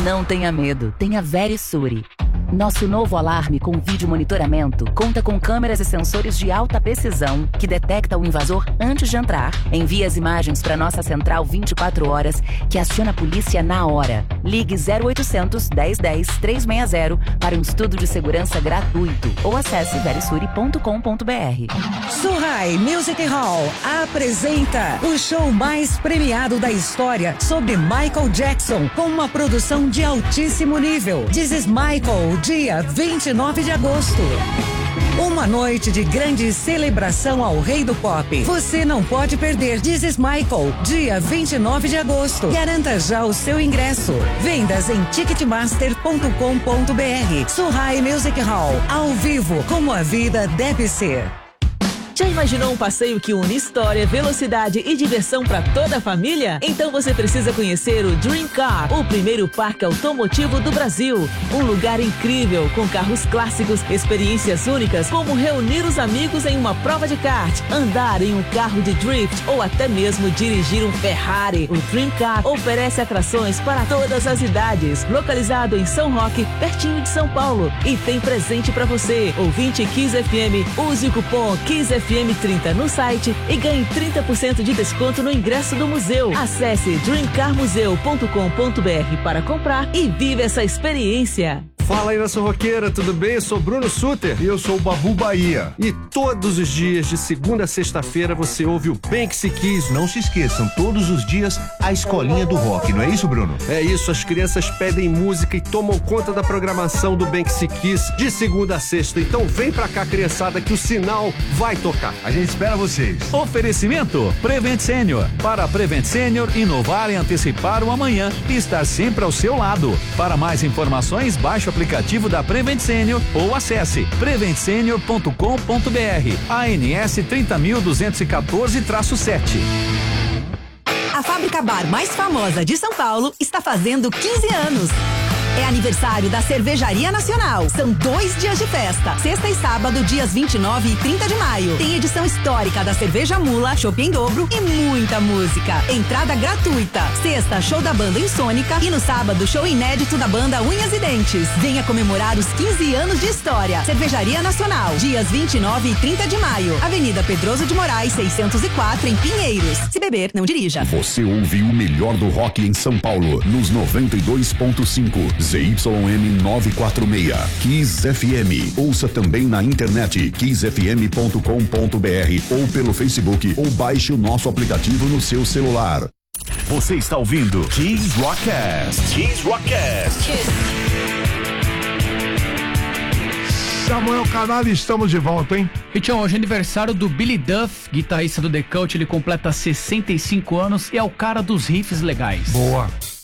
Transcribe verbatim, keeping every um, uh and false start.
Não tenha medo, tenha Verisuri. Nosso novo alarme com vídeo monitoramento conta com câmeras e sensores de alta precisão que detecta o invasor antes de entrar. Envia as imagens para nossa central vinte e quatro horas, que aciona a polícia na hora. Ligue zero oitocentos, dez dez, trezentos e sessenta para um estudo de segurança gratuito ou acesse verisuri ponto com ponto br. Surrai Music Hall apresenta o show mais premiado da história sobre Michael Jackson, com uma produção de altíssimo nível. This is Michael, dia vinte e nove de agosto. Uma noite de grande celebração ao rei do pop. Você não pode perder This is Michael, dia vinte e nove de agosto. Garanta já o seu ingresso. Vendas em ticketmaster ponto com ponto br. Surrai Music Hall, ao vivo, como a vida deve ser. Já imaginou um passeio que une história, velocidade e diversão para toda a família? Então você precisa conhecer o Dream Car, o primeiro parque automotivo do Brasil. Um lugar incrível, com carros clássicos, experiências únicas, como reunir os amigos em uma prova de kart, andar em um carro de drift ou até mesmo dirigir um Ferrari. O Dream Car oferece atrações para todas as idades. Localizado em São Roque, pertinho de São Paulo. E tem presente para você. Ouvinte Kiss F M, use o cupom Kiss F M trinta no site e ganhe trinta por cento de desconto no ingresso do museu. Acesse dream car museu ponto com ponto br para comprar e vive essa experiência. Fala aí, nação roqueira, tudo bem? Eu sou Bruno Suter. E eu sou o Babu Bahia. E todos os dias, de segunda a sexta-feira, você ouve o Banksy Kiss. Não se esqueçam, todos os dias, a escolinha do rock, não é isso, Bruno? É isso, as crianças pedem música e tomam conta da programação do Banksy Kiss de segunda a sexta. Então vem pra cá, criançada, que o sinal vai tocar. A gente espera vocês. Oferecimento Prevent Senior. Para a Prevent Senior, inovar e antecipar o amanhã e estar sempre ao seu lado. Para mais informações, baixe o aplicativo da Prevent Senior ou acesse prevent senior ponto com ponto br. A N S trinta mil duzentos e quatorze traço sete. A fábrica bar mais famosa de São Paulo está fazendo quinze anos. É aniversário da Cervejaria Nacional. São dois dias de festa. Sexta e sábado, dias vinte e nove e trinta de maio. Tem edição histórica da Cerveja Mula, chopp em dobro e muita música. Entrada gratuita. Sexta, show da banda Insônica e no sábado, show inédito da banda Unhas e Dentes. Venha comemorar os quinze anos de história. Cervejaria Nacional, dias vinte e nove e trinta de maio. Avenida Pedroso de Moraes, seiscentos e quatro, em Pinheiros. Se beber, não dirija. Você ouviu o melhor do rock em São Paulo, nos noventa e dois ponto cinco. Z Y M novecentos e quarenta e seis. Kiss F M. Ouça também na internet kiss f m ponto com ponto br ou pelo Facebook ou baixe o nosso aplicativo no seu celular. Você está ouvindo Kiss Rockcast. Kiss Rockcast. Kiss. Samuel Canal, estamos de volta, hein? E tchau, hoje é aniversário do Billy Duff, guitarrista do The Cult. Ele completa sessenta e cinco anos e é o cara dos riffs legais. Boa.